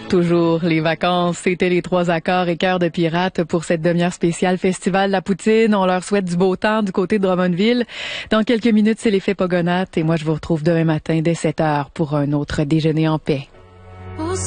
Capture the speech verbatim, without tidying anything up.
Toujours les vacances, c'était les trois accords et cœurs de pirates pour cette demi-heure spéciale Festival La Poutine. On leur souhaite du beau temps du côté de Drummondville. Dans quelques minutes, c'est l'effet Pogonate et moi je vous retrouve demain matin dès sept heures pour un autre déjeuner en paix.